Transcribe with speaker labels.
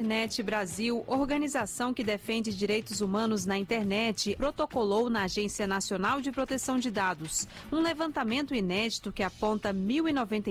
Speaker 1: Freenet Brasil, organização que defende direitos humanos na internet, protocolou na Agência Nacional de Proteção de Dados um levantamento inédito que aponta 1.090